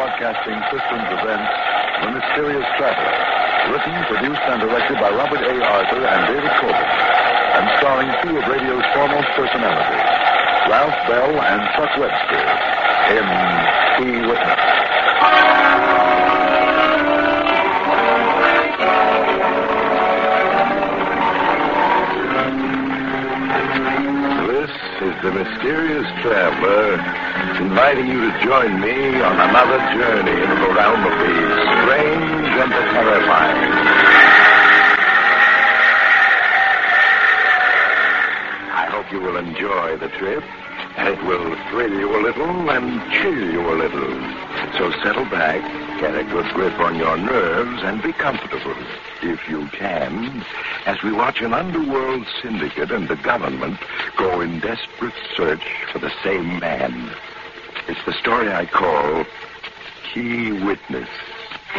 Broadcasting System presents The Mysterious Traveler, written, produced, and directed by Robert A. Arthur and David Coben, and starring two of radio's foremost personalities, Ralph Bell and Chuck Webster, in Key Witness. This is The Mysterious Traveler, inviting you to join me on another journey into the realm of the strange and the terrifying. I hope you will enjoy the trip, and it will thrill you a little and chill you a little. So settle back, get a good grip on your nerves, and be comfortable, if you can, as we watch an underworld syndicate and the government go in desperate search for the same man. It's the story I call Key Witness.